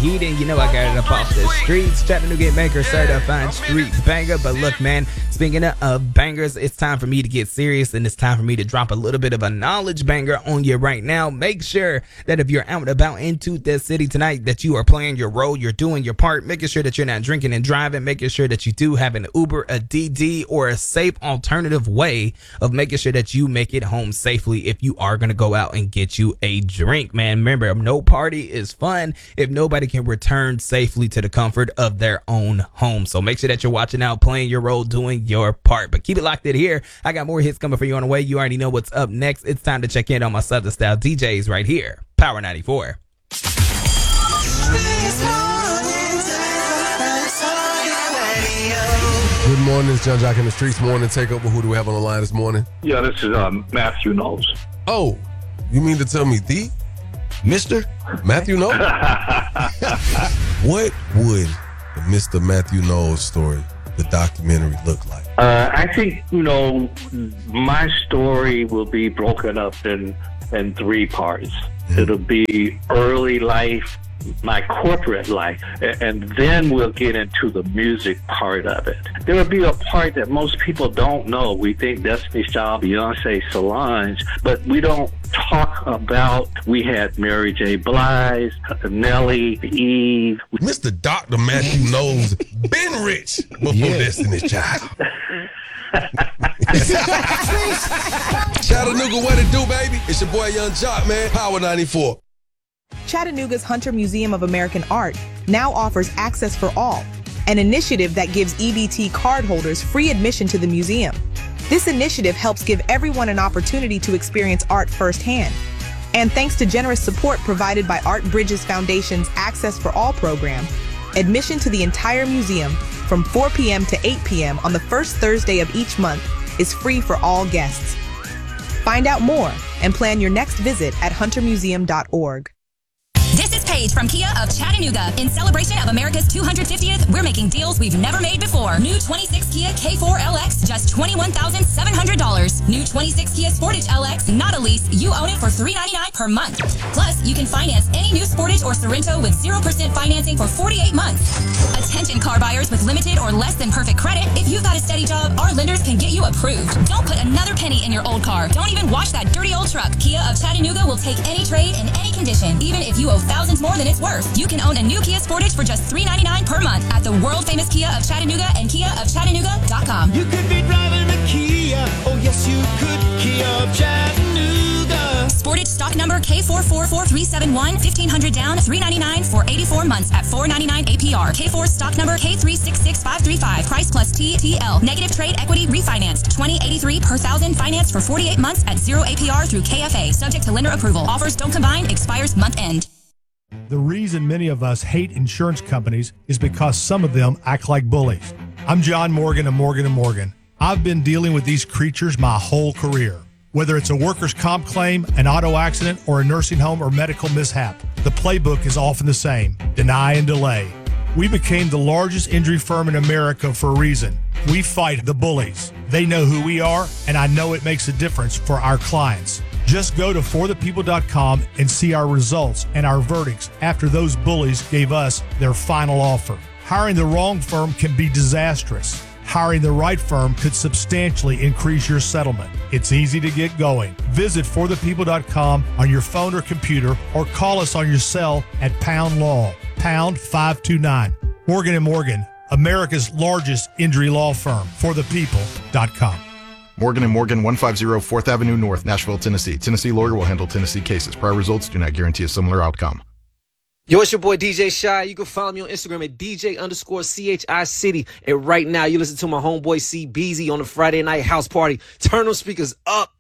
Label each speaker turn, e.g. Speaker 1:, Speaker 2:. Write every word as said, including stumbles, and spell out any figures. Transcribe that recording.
Speaker 1: heating. You know I got it up off the streets. Chattanooga Banger certified street banger. But look, man, speaking of bangers, it's time for me to get serious, and it's time for me to drop a little bit of a knowledge banger on you right now. Make sure that if you're out and about into this city tonight, that you are playing your role, you're doing your part, making sure that you're not drinking and driving, making sure that you do have an Uber, a D D, or a safe alternative way of making sure that you make it home safely if you are going to go out and get you a drink, man. Remember, no party is fun if nobody can return safely to the comfort of their own home. So make sure that you're watching out, playing your role, doing your part. But keep it locked in here. I got more hits coming for you on the way. You already know what's up next. It's time to check in on my Southern Style D Js right here. Power ninety-four.
Speaker 2: Good morning, it's John Jock in the Streets Morning Takeover. Who do we have on the line this morning?
Speaker 3: Yeah, this is um, Matthew Knowles.
Speaker 2: Oh, you mean to tell me the Mister Matthew Knowles? What would the Mister Matthew Knowles story, the documentary, look like?
Speaker 3: Uh, I think, you know, my story will be broken up in, in three parts. Mm-hmm. It'll be early life, my corporate life, and then we'll get into the music part of it. There will be a part that most people don't know. We think Destiny's Child, Beyonce, Solange, but we don't talk about, we had Mary J. Blige, Nelly, Eve.
Speaker 2: Mister Doctor Matthew Knowles been rich before yeah. Destiny's Child. Chattanooga, what it do, baby? It's your boy Young Jock, man. Power ninety-four.
Speaker 4: Chattanooga's Hunter Museum of American Art now offers Access for All, an initiative that gives E B T cardholders free admission to the museum. This initiative helps give everyone an opportunity to experience art firsthand. And thanks to generous support provided by Art Bridges Foundation's Access for All program, admission to the entire museum from four p.m. to eight p.m. on the first Thursday of each month is free for all guests. Find out more and plan your next visit at hunter museum dot org.
Speaker 5: This is Paige from Kia of Chattanooga. In celebration of America's two hundred fiftieth, we're making deals we've never made before. New twenty-six Kia K four L X, just twenty-one thousand seven hundred dollars. New twenty-six Kia Sportage L X, not a lease. You own it for three hundred ninety-nine dollars per month. Plus, you can finance any new Sportage or Sorento with zero percent financing for forty-eight months. Attention car buyers with limited or less than perfect credit. If you've got a steady job, our lenders can get you approved. Don't put another penny in your old car. Don't even wash that dirty old truck. Kia of Chattanooga will take any trade in any condition, even if you owe thousands more than it's worth. You can own a new Kia Sportage for just three hundred ninety-nine dollars per month at the world-famous Kia of Chattanooga and kia of chattanooga dot com.
Speaker 6: You could be driving a Kia. Oh, yes, you could. Kia of Chattanooga.
Speaker 5: Sportage stock number K four four four three seven one, fifteen hundred down, three hundred ninety-nine dollars for eighty-four months at four ninety-nine A P R. K four stock number K three six six five three five. Price plus T T L. Negative trade equity refinanced. twenty eighty-three per thousand financed for forty-eight months at zero A P R through K F A. Subject to lender approval. Offers don't combine. Expires month end.
Speaker 7: The reason many of us hate insurance companies is because some of them act like bullies. I'm John Morgan of Morgan and Morgan. I've been dealing with these creatures my whole career. Whether it's a workers' comp claim, an auto accident, or a nursing home or medical mishap, the playbook is often the same: deny and delay. We became the largest injury firm in America for a reason. We fight the bullies. They know who we are, and I know it makes a difference for our clients. Just go to for the people dot com and see our results and our verdicts after those bullies gave us their final offer. Hiring the wrong firm can be disastrous. Hiring the right firm could substantially increase your settlement. It's easy to get going. Visit for the people dot com on your phone or computer, or call us on your cell at pound law, pound five two nine. Morgan and Morgan, America's largest injury law firm. for the people dot com.
Speaker 8: Morgan and Morgan, one fifty fourth Avenue North, Nashville, Tennessee. Tennessee lawyer will handle Tennessee cases. Prior results do not guarantee a similar outcome.
Speaker 9: Yo, it's your boy D J Shy. You can follow me on Instagram at D J underscore C H I City. And right now, you listen to my homeboy C Beezy on the Friday night house party. Turn those speakers up.